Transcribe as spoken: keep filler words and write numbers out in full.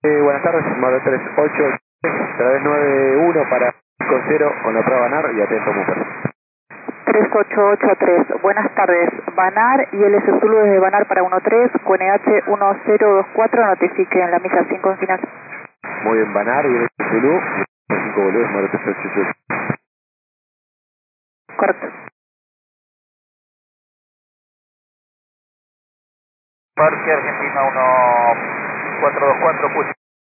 Eh, buenas tardes, Maro tres ocho, través nueve uno para cinco cero con la prueba Banar y atento Muper. tres ocho ocho tres, buenas tardes, Banar y L S Zulu desde Banar para uno tres, Q N H uno cero dos cuatro, notifique en la misa cinco en final. Muy bien, Banar y el Zulu, cinco boludos, Maro tres ocho ocho. Correcto. Parque Argentina uno cuatro dos cuatro,